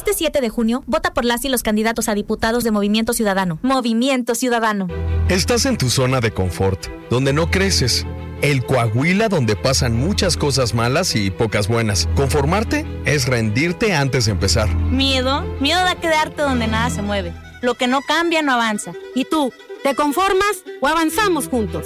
Este 7 de junio, vota por las y los candidatos a diputados de Movimiento Ciudadano. Movimiento Ciudadano. Estás en tu zona de confort, donde no creces. El Coahuila donde pasan muchas cosas malas y pocas buenas. Conformarte es rendirte antes de empezar. Miedo da quedarte donde nada se mueve. Lo que no cambia no avanza. ¿Y tú? ¿Te conformas o avanzamos juntos?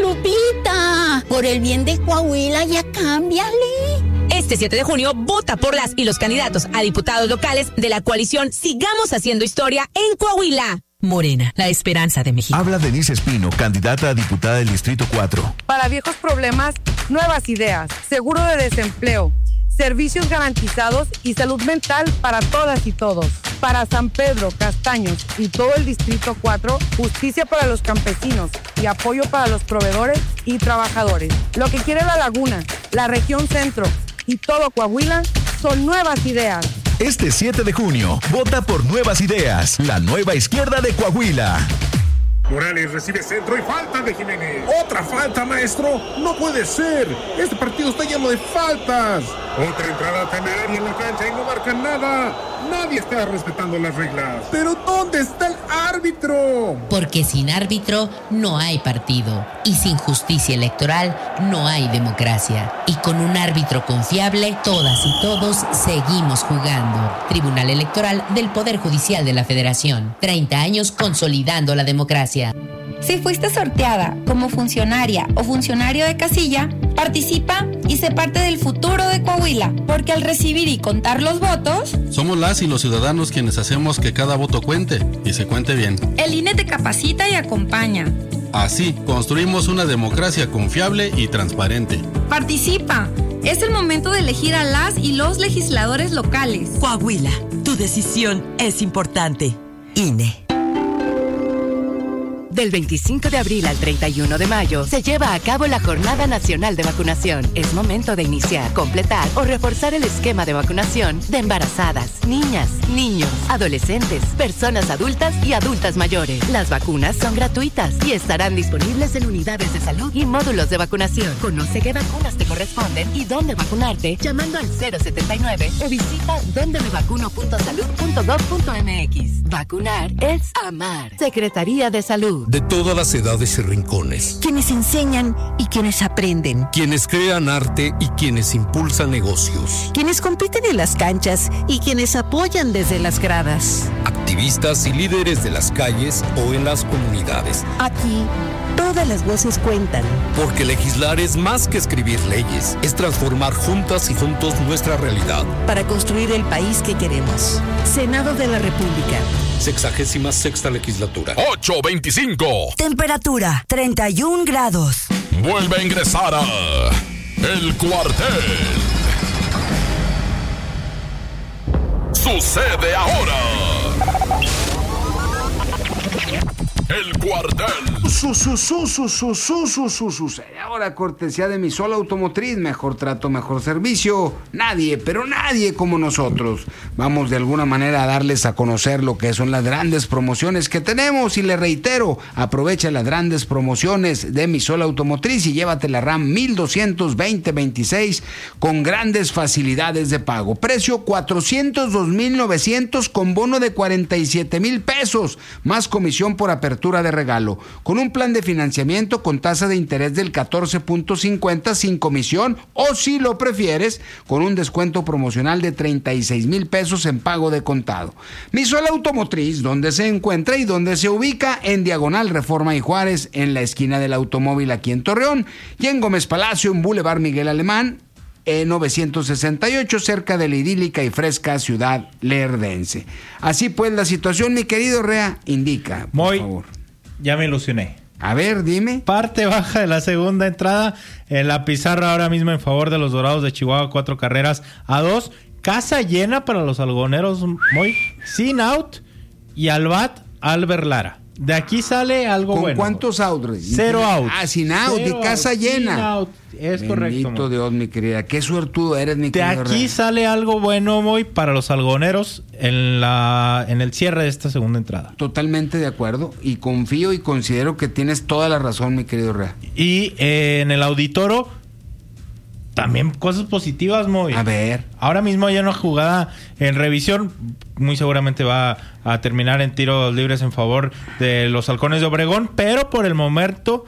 Lupita, por el bien de Coahuila ya cámbiale. Este 7 de junio, vota por las y los candidatos a diputados locales de la coalición Sigamos Haciendo Historia en Coahuila. Morena, la esperanza de México. Habla Denise Espino, candidata a diputada del Distrito 4. Para viejos problemas, nuevas ideas, seguro de desempleo, servicios garantizados y salud mental para todas y todos. Para San Pedro, Castaños y todo el Distrito 4, justicia para los campesinos y apoyo para los proveedores y trabajadores. Lo que quiere la Laguna, la región centro y todo Coahuila son nuevas ideas. Este 7 de junio, vota por Nuevas Ideas, la nueva izquierda de Coahuila. Morales recibe centro y falta de Jiménez. ¡Otra falta, maestro! ¡No puede ser! Este partido está lleno de faltas. Otra entrada temeraria en la cancha y no marcan nada. Nadie está respetando las reglas. ¿Pero dónde está el árbitro? Porque sin árbitro no hay partido. Y sin justicia electoral no hay democracia. Y con un árbitro confiable, todas y todos seguimos jugando. Tribunal Electoral del Poder Judicial de la Federación. 30 años consolidando la democracia. Si fuiste sorteada como funcionaria o funcionario de casilla, participa y sé parte del futuro de Coahuila, porque al recibir y contar los votos, somos las y los ciudadanos quienes hacemos que cada voto cuente y se cuente bien. El INE te capacita y acompaña. Así, construimos una democracia confiable y transparente. Participa. Es el momento de elegir a las y los legisladores locales. Coahuila, tu decisión es importante. INE. Del 25 de abril al 31 de mayo se lleva a cabo la Jornada Nacional de Vacunación. Es momento de iniciar, completar o reforzar el esquema de vacunación de embarazadas, niñas, niños, adolescentes, personas adultas y adultas mayores. Las vacunas son gratuitas y estarán disponibles en unidades de salud y módulos de vacunación. Conoce qué vacunas te corresponden y dónde vacunarte llamando al 079 o visita dondemevacuno.salud.gov.mx. Vacunar es amar. Secretaría de Salud. De todas las edades y rincones. Quienes enseñan y quienes aprenden. Quienes crean arte y quienes impulsan negocios. Quienes compiten en las canchas y quienes apoyan desde las gradas. Activistas y líderes de las calles o en las comunidades. Aquí, todas las voces cuentan. Porque legislar es más que escribir leyes. Es transformar juntas y juntos nuestra realidad. Para construir el país que queremos. Senado de la República. 66ª legislatura. 8:25. Temperatura 31 grados. Vuelve a ingresar a El Cuartel. Sucede ahora. El Cuartel. Sucede ahora, cortesía de Misol Automotriz. Mejor trato, mejor servicio. Nadie, pero nadie como nosotros. Vamos de alguna manera a darles a conocer lo que son las grandes promociones que tenemos. Y le reitero, aprovecha las grandes promociones de Misol Automotriz y llévate la RAM 1200 2026 con grandes facilidades de pago. Precio 402,900 con bono de 47,000 pesos. Más comisión por apertura de regalo, con un plan de financiamiento con tasa de interés del 14.50 sin comisión, o si lo prefieres, con un descuento promocional de 36,000 pesos en pago de contado. Misol Automotriz, donde se encuentra y donde se ubica en Diagonal Reforma y Juárez, en la esquina del automóvil aquí en Torreón, y en Gómez Palacio, en Boulevard Miguel Alemán, 968, cerca de la idílica y fresca ciudad lerdense. Así pues la situación, mi querido Rea, indica, por favor. Ya me ilusioné. A ver, dime. Parte baja de la segunda entrada en la pizarra ahora mismo en favor de los Dorados de Chihuahua, 4-2. Casa llena para los algoneros, muy sin out, y al bat Albert Lara. De aquí sale algo bueno. ¿Con cuántos outs? 0 outs. Sin out, y casa llena. Sin out. Es bendito correcto. Bendito Dios, mi querida. Qué suertudo eres, mi querida. De aquí sale algo bueno, muy para los algoneros en el cierre de esta segunda entrada. Totalmente de acuerdo. Y confío y considero que tienes toda la razón, mi querido Rea. Y en el Auditoro, también cosas positivas, Moy. A ver. Ahora mismo hay una jugada en revisión. Muy seguramente va a terminar en tiros libres en favor de los Halcones de Obregón. Pero por el momento,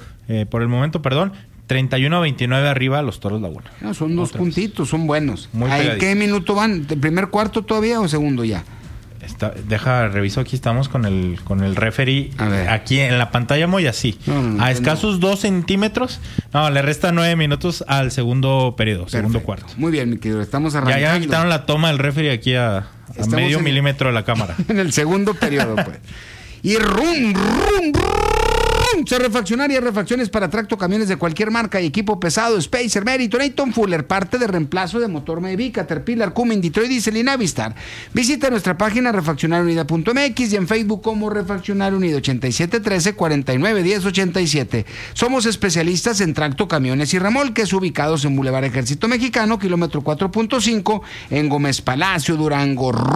31-29 arriba los Toros Laguna. No, son 2 puntitos, son buenos. Muy ¿En qué minuto van? ¿De primer cuarto todavía o segundo ya? Reviso, aquí estamos con el referee. Aquí en la pantalla, muy así. A escasos 2 centímetros. No, le resta 9 minutos al segundo periodo, Perfecto. segundo cuarto. Muy bien, mi querido, estamos arrancando. Ya quitaron la toma del referee aquí a medio milímetro de la cámara. En el segundo periodo, pues. Y rum. Refaccionaria, refacciones para tracto, camiones de cualquier marca y equipo pesado, Spacer, Meriton, Ayton Fuller, parte de reemplazo de motor Maybe, Caterpillar, Cummins, Detroit Diesel y Navistar. Visita nuestra página refaccionariounida.mx y en Facebook como Refaccionario Unido 8713-491087. Somos especialistas en tracto, camiones y remolques, ubicados en Boulevard Ejército Mexicano, kilómetro 4.5, en Gómez Palacio, Durango.